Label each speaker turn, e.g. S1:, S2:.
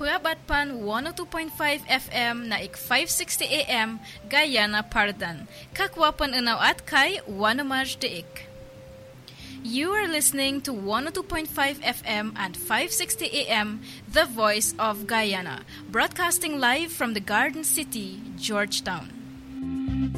S1: Huyabat pan 102.5 FM na ik 560 AM Guyana Pardan. Kakwapan unaw at kay Wanamaj Deik. You are listening to 102.5 FM and 560 AM, The Voice of Guyana, broadcasting live from the Garden City, Georgetown.